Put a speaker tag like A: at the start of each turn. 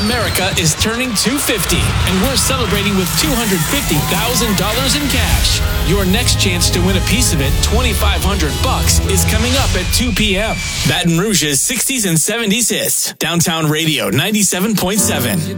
A: America is turning 250, and we're celebrating with $250,000 in cash. Your next chance to win a piece of it, $2,500, is coming up at 2 p.m. Baton Rouge's 60s and 70s hits. Downtown Radio 97.7.